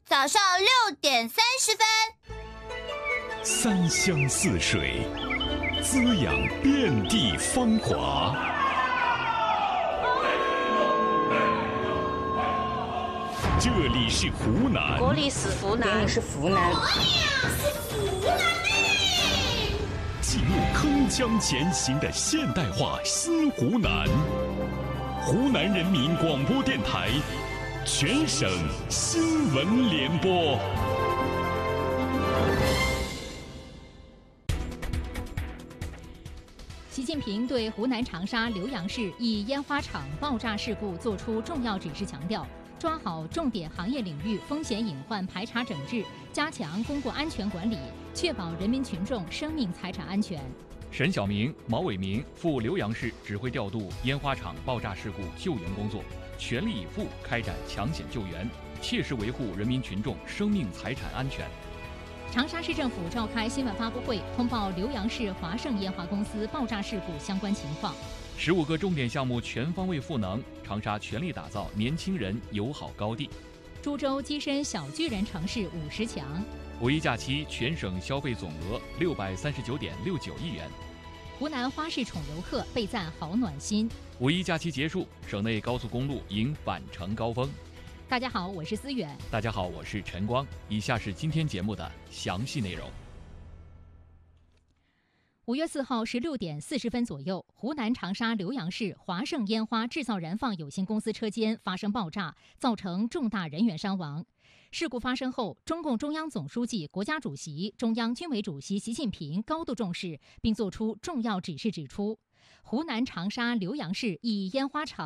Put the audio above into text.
早上6:30。 三湘四水，滋养遍地芳华。这里是湖南， 这里是湖南，这里是湖南， 记录铿锵前行的现代化新湖南。湖南人民广播电台全省新闻联播。 习近平对湖南长沙浏阳市一烟花厂爆炸事故作出重要指示，强调抓好重点行业领域风险隐患排查整治，加强公共安全管理，确保人民群众生命财产安全。 沈晓明、毛伟明赴浏阳市指挥调度烟花厂爆炸事故救援工作，全力以赴开展抢险救援，切实维护人民群众生命财产安全。 长沙市政府召开新闻发布会，通报浏阳市华盛烟花公司爆炸事故相关情况。 15个重点项目全方位赋能，长沙全力打造年轻人友好高地。 株洲跻身小巨人城市50强。 五一假期全省消费总额639.69亿元。 湖南花市宠游客被赞好暖心。 五一假期结束，省内高速公路迎返程高峰。 大家好，我是思远。 大家好，我是陈光。以下是今天节目的详细内容。 5月4号16:40左右，湖南长沙浏阳市华盛烟花制造燃放有限公司车间发生爆炸，造成重大人员伤亡。事故发生后，中共中央总书记、国家主席、中央军委主席习近平高度重视，并作出重要指示，指出湖南长沙浏阳市一烟花厂